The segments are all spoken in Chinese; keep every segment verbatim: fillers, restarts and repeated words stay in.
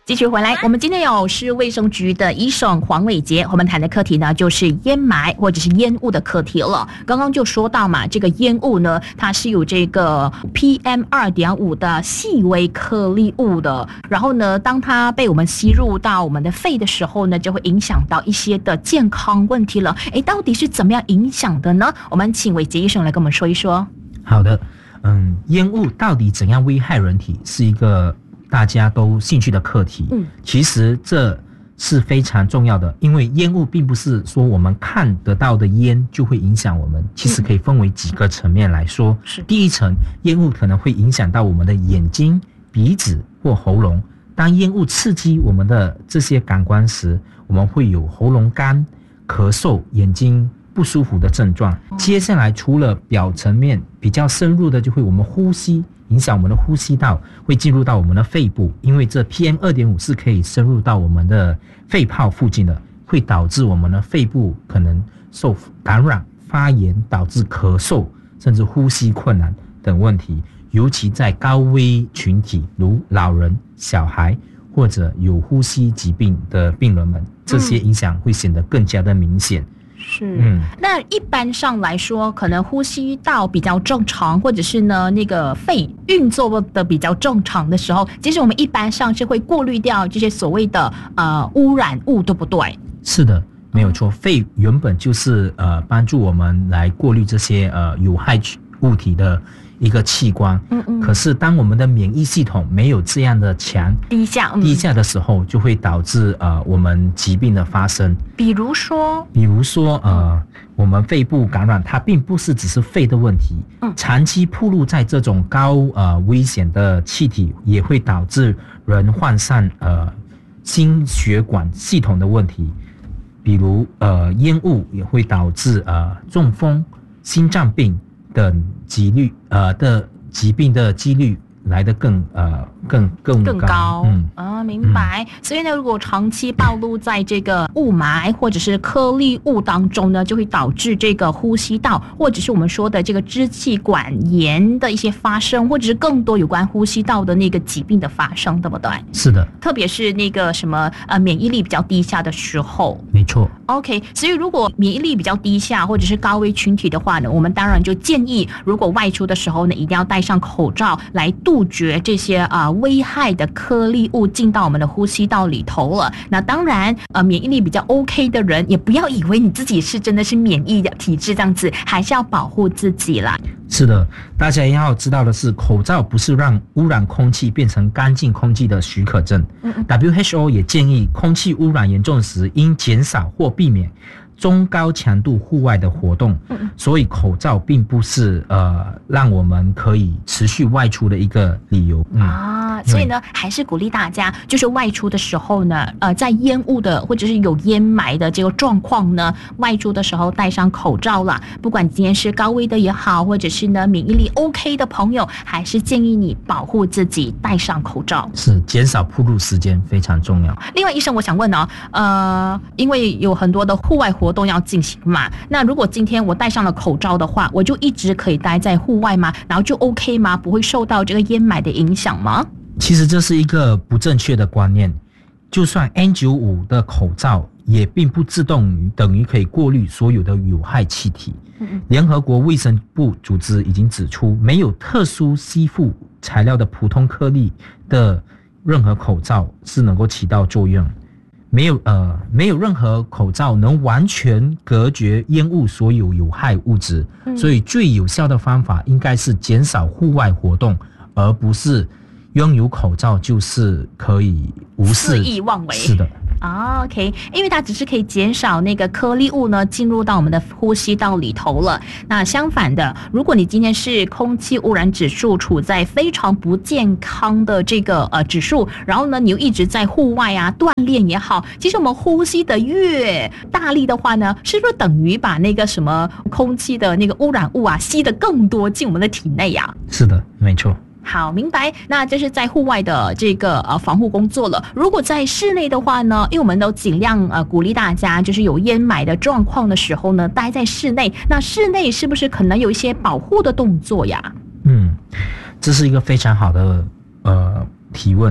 继续回来，我们今天有市卫生局的医生黄伟杰，我们谈的课题呢就是烟霾或者是烟雾的课题了。刚刚就说到嘛，这个烟雾呢，它是有这个 P M 二点五 的细微颗粒物的，然后呢，当它被我们吸入到我们的肺的时候呢，就会影响到一些的健康问题了。诶，到底是怎么样影响的呢？我们请伟杰医生来跟我们说一说。 好的，嗯，烟雾到底怎样危害人体，是一个大家都兴趣的课题。嗯，其实这是非常重要的，因为烟雾并不是说我们看得到的烟就会影响我们，其实可以分为几个层面来说。是，第一层，烟雾可能会影响到我们的眼睛、鼻子或喉咙。当烟雾刺激我们的这些感官时，我们会有喉咙干、咳嗽、眼睛不舒服的症状。接下来，除了表层面比较深入的，就会我们呼吸。影响我们的呼吸道，会进入到我们的肺部，因为这 P M 二点五 是可以深入到我们的肺泡附近的，会导致我们的肺部可能受感染、发炎，导致咳嗽，甚至呼吸困难等问题。尤其在高危群体，如老人、小孩或者有呼吸疾病的病人们，这些影响会显得更加的明显。 是，嗯，那一般上来说，可能呼吸道比较正常，或者是呢那个肺运作的比较正常的时候，其实我们一般上是会过滤掉这些所谓的呃污染物，对不对？ 是的，没有错。肺原本就是呃帮助我们来过滤这些呃有害物体的一个器官。嗯嗯。可是当我们的免疫系统没有这样的强低下、嗯、 低下的时候，就会导致呃我们疾病的发生。 比如说， 比如说呃，我们肺部感染，它并不是只是肺的问题。嗯。长期暴露在这种高呃危险的气体，也会导致人患上呃心血管系统的问题。比如呃烟雾也会导致呃中风、心脏病等几率呃的疾病的几率来得更呃更更高， 更高，嗯啊，明白。嗯、所以呢，如果长期暴露在这个雾霾或者是颗粒物当中呢，就会导致这个呼吸道或者是我们说的这个支气管炎的一些发生，或者是更多有关呼吸道的那个疾病的发生，对不对？ 是的， 特别是那个什么呃免疫力比较低下的时候。 没错。 OK， 所以如果免疫力比较低下或者是高危群体的话呢，我们当然就建议，如果外出的时候呢，一定要戴上口罩来杜绝这些啊、呃、危害的颗粒物进到我们的呼吸道里头了。那当然，呃，免疫力比较 OK 的人，也不要以为你自己是真的是免疫的体质这样子，还是要保护自己啦。 是的，大家要知道的是，口罩不是让污染空气变成干净空气的许可证。嗯嗯 W H O 也建议，空气污染严重时，应减少或避免中高强度户外的活动。嗯、所以口罩并不是呃让我们可以持续外出的一个理由。嗯、 啊，所以呢，还是鼓励大家，就是外出的时候呢，呃，在烟雾的或者是有烟霾的这个状况呢，外出的时候戴上口罩啦。不管今天是高危的也好，或者是呢免疫力 OK 的朋友，还是建议你保护自己，戴上口罩。 是，减少暴露时间非常重要。 另外，医生，我想问哦，呃，因为有很多的户外活动要进行嘛，那如果今天我戴上了口罩的话，我就一直可以待在户外吗？然后就 OK 吗？不会受到这个烟霾的影响吗？ 其实这是一个不正确的观念，就算 N 九十五 的口罩也并不自动于等于可以过滤所有的有害气体。嗯、联合国卫生部组织已经指出，没有特殊吸附材料的普通颗粒的任何口罩是能够起到作用。没有呃，没有任何口罩能完全隔绝烟雾所有有害物质，嗯、所以最有效的方法应该是减少户外活动，而不是拥有口罩就是可以无视肆意妄为。 是的。 啊 ，OK， 因为它只是可以减少那个颗粒物呢进入到我们的呼吸道里头了。那相反的，如果你今天是空气污染指数处在非常不健康的这个呃指数，然后呢你又一直在户外啊锻炼也好，其实我们呼吸的越大力的话呢，是不是等于把那个什么空气的那个污染物啊吸得更多进我们的体内呀、啊？ 是的，没错。 好，明白。那这是在户外的这个呃防护工作了。如果在室内的话呢，因为我们都尽量呃鼓励大家，就是有烟霾的状况的时候呢，待在室内。那室内是不是可能有一些保护的动作呀？ 嗯，这是一个非常好的呃提问。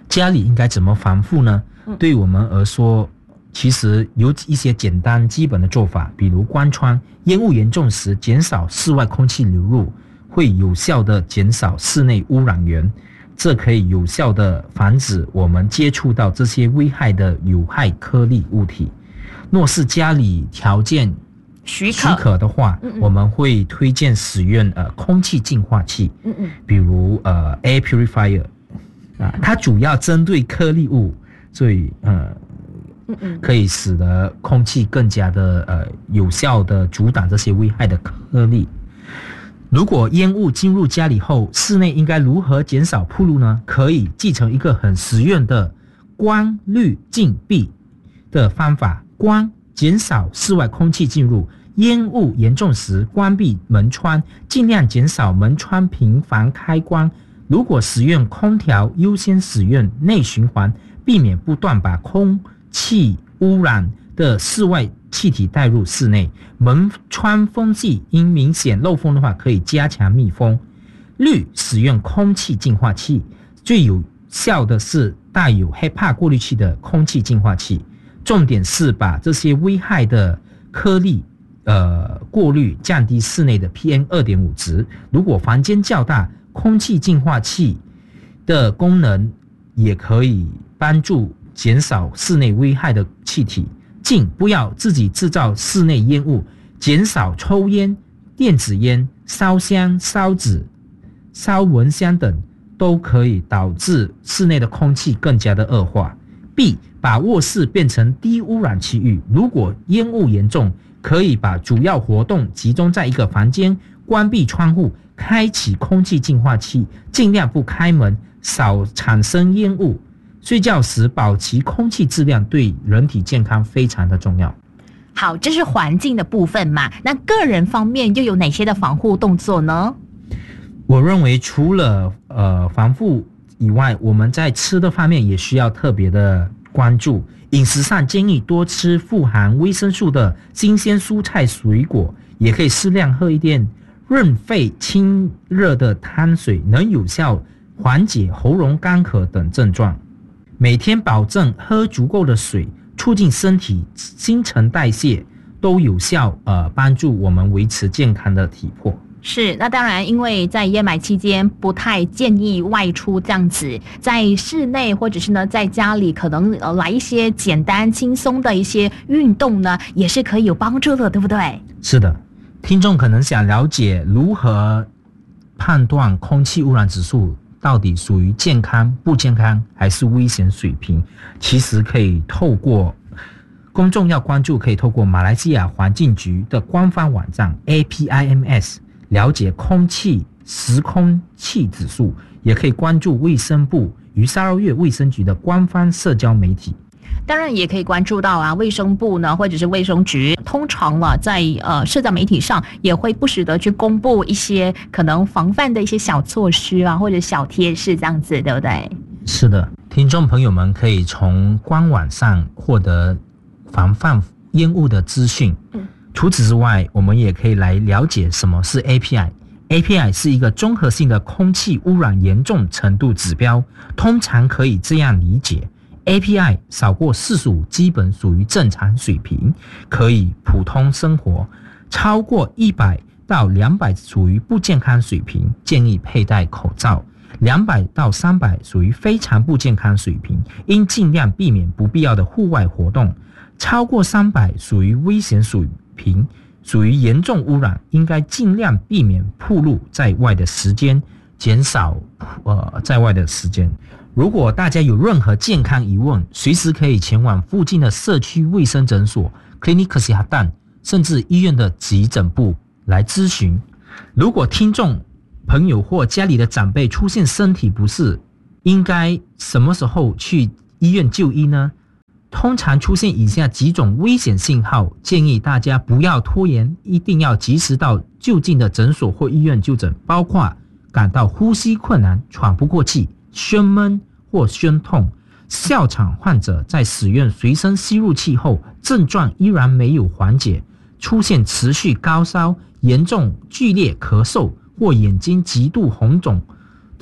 家里应该怎么防护呢？嗯、对我们而说，其实有一些简单基本的做法，比如关窗，烟雾严重时减少室外空气流入，会有效的减少室内污染源，这可以有效的防止我们接触到这些危害的有害颗粒物体。若是家里条件许可许可的话，嗯嗯我们会推荐使用呃空气净化器，嗯嗯比如呃 air purifier 啊，它主要针对颗粒物，所以呃嗯嗯可以使得空气更加的呃有效的阻挡这些危害的颗粒。如果烟雾进入家里后，室内应该如何减少暴露呢？可以继承一个很实用的光滤镜闭的方法。光减少室外空气进入，烟雾严重时关闭门窗，尽量减少门窗频繁开关。如果使用空调，优先使用内循环，避免不断把空气污染的室外气体带入室内。门窗缝隙因明显漏风的话，可以加强密封。氯使用空气净化器，最有效的是带有 H E P A 过滤器的空气净化器。重点是把这些危害的颗粒呃过滤，降低室内的 P M 二点五 值。如果房间较大，空气净化器的功能也可以帮助减少室内危害的气体。禁不要自己制造室内烟雾，减少抽烟、电子烟、烧香、烧纸、烧蚊香等，都可以导致室内的空气更加的恶化。B. 把卧室变成低污染区域，如果烟雾严重，可以把主要活动集中在一个房间，关闭窗户，开启空气净化器，尽量不开门，少产生烟雾。睡觉时保持空气质量对人体健康非常的重要。 好，这是环境的部分嘛，那个人方面又有哪些的防护动作呢？ 我认为除了呃防护以外，我们在吃的方面也需要特别的关注。饮食上建议多吃富含维生素的新鲜蔬菜水果，也可以适量喝一点润肺清热的汤水，能有效缓解喉咙干渴等症状。每天保证喝足够的水，促进身体新陈代谢，都有效呃帮助我们维持健康的体魄。 是，那当然，因为在烟霾期间不太建议外出这样子，在室内或者是呢在家里，可能呃来一些简单轻松的一些运动呢，也是可以有帮助的，对不对？ 是的，听众可能想了解如何判断空气污染指数到底属于健康、不健康还是危险水平，其实可以透过公众要关注，可以透过马来西亚环境局的官方网站 A P I M S。了解空气实空气指数，也可以关注卫生部与沙捞越卫生局的官方社交媒体。 当然也可以关注到啊，卫生部呢或者是卫生局，通常了在呃社交媒体上也会不时的去公布一些可能防范的一些小措施啊，或者小贴士这样子，对不对？ 是的，听众朋友们可以从官网上获得防范烟雾的资讯。嗯。除此之外，我们也可以来了解什么是 A P I。A P I 是一个综合性的空气污染严重程度指标，通常可以这样理解 ：A P I 少过四十五基本属于正常水平，可以普通生活；超过一百到两百属于不健康水平，建议佩戴口罩；两百到三百属于非常不健康水平，应尽量避免不必要的户外活动；超过三百属于危险水平，属于严重污染，应该尽量避免暴露在外的时间，减少呃在外的时间。如果大家有任何健康疑问，随时可以前往附近的社区卫生诊所 Klinik Kesihatan， 甚至医院的急诊部来咨询。如果听众朋友或家里的长辈出现身体不适，应该什么时候去医院就医呢？通常出现以下几种危险信号，建议大家不要拖延，一定要及时到就近的诊所或医院就诊，包括感到呼吸困难、喘不过气、胸闷或胸痛。哮喘患者在使用随身吸入器后，症状依然没有缓解，出现持续高烧、严重剧烈咳嗽或眼睛极度红肿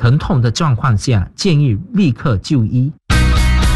疼痛的状况下，建议立刻就医。